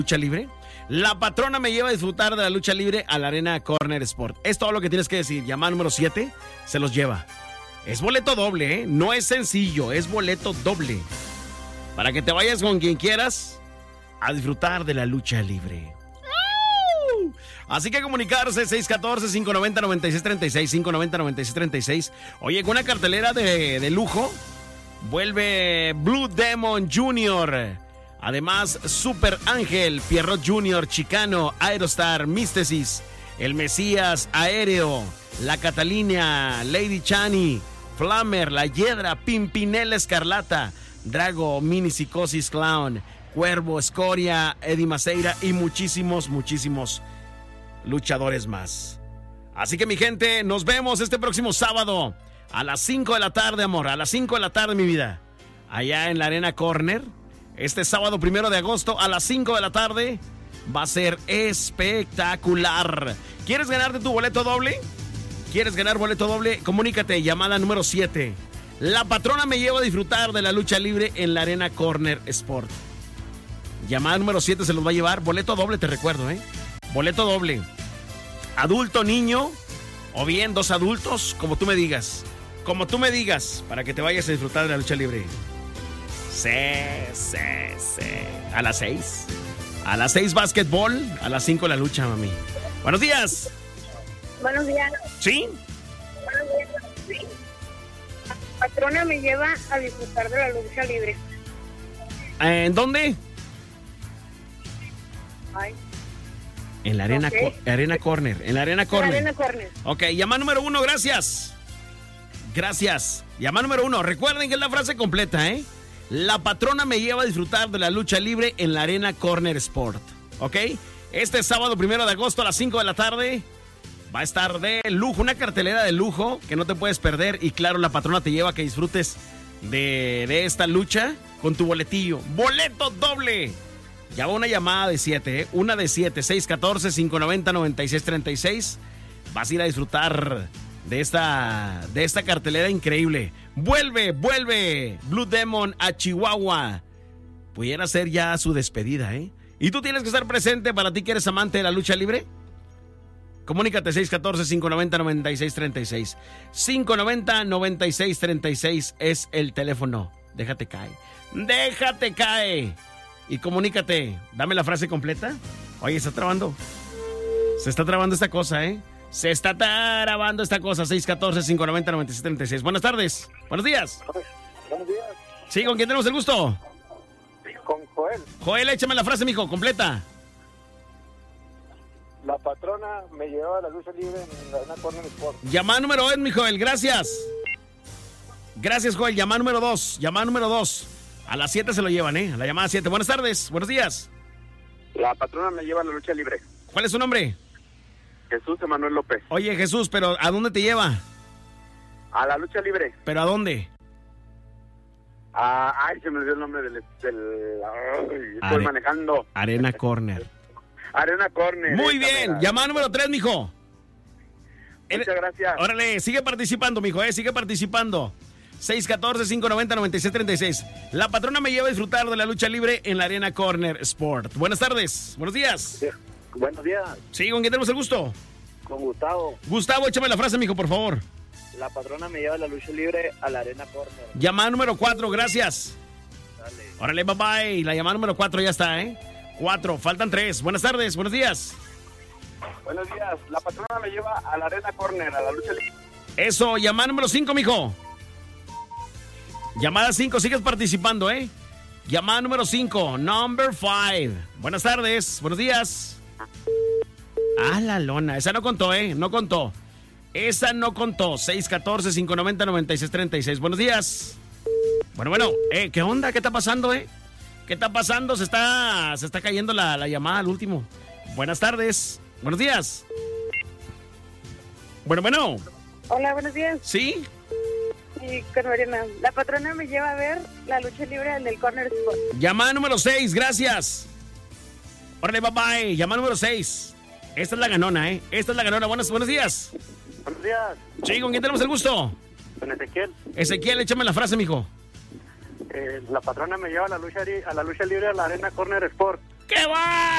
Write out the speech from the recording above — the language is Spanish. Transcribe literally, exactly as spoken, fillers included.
lucha libre. La patrona me lleva a disfrutar de la lucha libre a la Arena Corner Sport. Es todo lo que tienes que decir. Llamada número siete, se los lleva. Es boleto doble, ¿eh? No es sencillo, es boleto doble. Para que te vayas con quien quieras a disfrutar de la lucha libre. Así que comunicarse seis uno cuatro, cinco nueve cero, nueve seis tres seis, cinco nueve cero, nueve seis tres seis. Oye, con una cartelera de, de lujo, vuelve Blue Demon junior Además, Super Ángel, Pierrot junior, Chicano, Aerostar, Místesis, El Mesías, Aéreo, La Catalina, Lady Chani, Flamer, La Hiedra, Pimpinela Escarlata, Drago, Mini Psicosis Clown, Cuervo, Escoria, Eddie Maceira y muchísimos, muchísimos luchadores más. Así que mi gente, nos vemos este próximo sábado a las cinco de la tarde, amor, a las cinco de la tarde, mi vida, allá en la Arena Corner. Este sábado primero de agosto a las cinco de la tarde va a ser espectacular. ¿Quieres ganarte tu boleto doble? ¿Quieres ganar boleto doble? Comunícate, llamada número siete. La patrona me lleva a disfrutar de la lucha libre en la Arena Corner Sport. Llamada número siete se los va a llevar. Boleto doble, te recuerdo, ¿eh? Boleto doble. Adulto, niño, o bien dos adultos, como tú me digas. Como tú me digas, para que te vayas a disfrutar de la lucha libre. Sí, sí, sí. A las seis. A las seis básquetbol, a las cinco la lucha, mami. Buenos días. Buenos días. ¿Sí? Buenos días. Sí. La patrona me lleva a disfrutar de la lucha libre. ¿En dónde? Ay. En la Arena, Okay. co- Arena Corner. En la Arena Corner. En la Arena Corner. Ok, llama número uno, gracias. Gracias. Llama número uno. Recuerden que es la frase completa, ¿eh? La patrona me lleva a disfrutar de la lucha libre en la Arena Corner Sport. ¿Ok? Este sábado primero de agosto a las cinco de la tarde va a estar de lujo, una cartelera de lujo que no te puedes perder. Y claro, la patrona te lleva a que disfrutes de, de esta lucha con tu boletillo. ¡Boleto doble! Ya va una llamada de siete, ¿eh? Una de siete, seis uno cuatro, cinco nueve cero, nueve seis tres seis. Vas a ir a disfrutar de esta, de esta cartelera increíble. Vuelve, vuelve Blue Demon a Chihuahua. Pudiera ser ya su despedida, ¿eh? Y tú tienes que estar presente para ti que eres amante de la lucha libre. Comunícate seis uno cuatro, cinco nueve cero, nueve seis tres seis. cinco nueve cero, nueve seis tres seis es el teléfono. Déjate caer. Déjate caer. Y comunícate. Dame la frase completa. Oye, está trabando. Se está trabando esta cosa, ¿eh? Se está trabando esta cosa. seis uno cuatro, cinco nueve cero, nueve seis tres seis. Buenas tardes. Buenos días. Buenos días. Sí, ¿con quién tenemos el gusto? Con Joel. Joel, échame la frase, mijo, completa. La patrona me llevaba a la lucha libre en la Arena Corner Sport. Llamada número dos, mi Joel, gracias. Gracias, Joel. Llamada número dos. Llamada número dos. A las siete se lo llevan, ¿eh? A la llamada siete. Buenas tardes. Buenos días. La patrona me lleva a la lucha libre. ¿Cuál es su nombre? Jesús Emanuel López. Oye, Jesús, pero ¿a dónde te lleva? A la lucha libre. ¿Pero a dónde? Ah, ay, se me olvidó el nombre del... del ay, estoy Are- manejando. Arena Corner. Arena Corner. Muy esa bien. mera. Llamada número tres, mijo. Muchas gracias. Órale, sigue participando, mijo, ¿eh? Sigue participando. seis uno cuatro, cinco nueve cero, nueve seis tres seis. La patrona me lleva a disfrutar de la lucha libre en la Arena Corner Sport. Buenas tardes. Buenos días. Sí. Buenos días. Sí, ¿con quién tenemos el gusto? Con Gustavo. Gustavo, échame la frase, mijo, por favor. La patrona me lleva a la lucha libre a la Arena Corner. Llamada número cuatro, gracias. Dale. Órale, bye bye. La llamada número cuatro ya está, ¿eh? Cuatro, faltan tres. Buenas tardes, buenos días. Buenos días. La patrona me lleva a la Arena Corner, a la lucha libre. Eso, llamada número cinco, mijo. Llamada cinco, sigues participando, ¿eh? Llamada número cinco, number five. Buenas tardes, buenos días. Ah, la lona, esa no contó, ¿eh? No contó. Esa no contó. seis uno cuatro, cinco nueve cero, nueve seis tres seis. Buenos días. Bueno, bueno, eh, ¿qué onda? ¿Qué está pasando, eh? ¿Qué está pasando? Se está, se está cayendo la, la llamada al último. Buenas tardes. Buenos días. Bueno, bueno. Hola, buenos días. ¿Sí? Sí, con Mariana. La patrona me lleva a ver la lucha libre en el Corner Sport. Llamada número seis, gracias. Órale, bye bye. Llamada número seis. Esta es la ganona, ¿eh? Esta es la ganona. Buenos, buenos días. Buenos días. Sí, ¿con quién tenemos el gusto? Con Ezequiel. Ezequiel, échame la frase, mijo. Eh, la patrona me lleva a la lucha, li- a la lucha libre a la Arena Corner Sport. ¡Qué va!